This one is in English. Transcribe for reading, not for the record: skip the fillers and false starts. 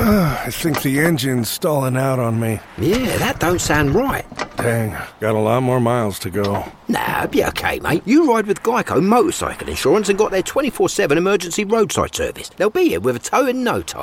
I think the engine's stalling out on me. Yeah, that don't sound right. Dang, got a lot more miles to go. Nah, it'll be okay, mate. You ride with Geico Motorcycle Insurance and got their 24/7 emergency roadside service. They'll be here with a tow in no time.